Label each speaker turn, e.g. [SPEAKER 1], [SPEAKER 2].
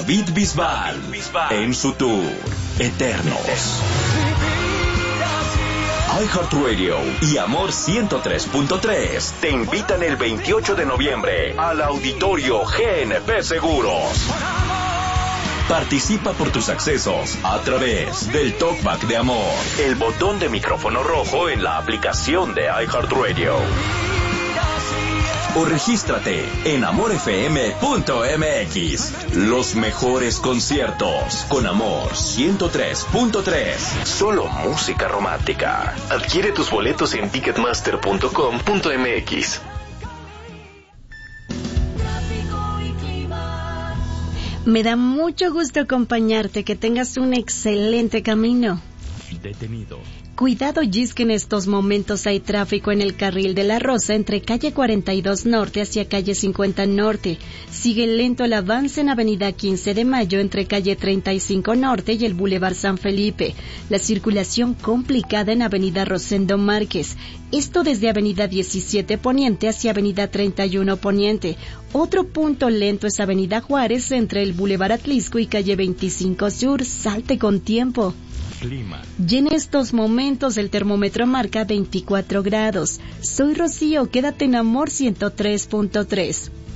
[SPEAKER 1] David Bisbal en su tour Eternos. iHeartRadio y Amor 103.3 te invitan el 28 de noviembre al Auditorio GNP Seguros. Participa por tus accesos a través del Talkback de Amor, el botón de micrófono rojo en la aplicación de iHeartRadio. O regístrate en amorfm.mx. Los mejores conciertos con Amor 103.3. Solo música romántica. Adquiere tus boletos en ticketmaster.com.mx.
[SPEAKER 2] Me da mucho gusto acompañarte, que tengas un excelente camino.
[SPEAKER 1] Detenido.
[SPEAKER 2] Cuidado, Gis, que en estos momentos hay tráfico en el carril de la Rosa entre calle 42 Norte hacia calle 50 Norte. Sigue lento el avance en avenida 15 de Mayo entre calle 35 Norte y el Boulevard San Felipe. La circulación complicada en avenida Rosendo Márquez. Esto desde avenida 17 Poniente hacia avenida 31 Poniente. Otro punto lento es avenida Juárez entre el Boulevard Atlisco y calle 25 Sur. Salte con tiempo.
[SPEAKER 1] Clima.
[SPEAKER 2] Y en estos momentos el termómetro marca 24 grados. Soy Rocío, quédate en Amor 103.3.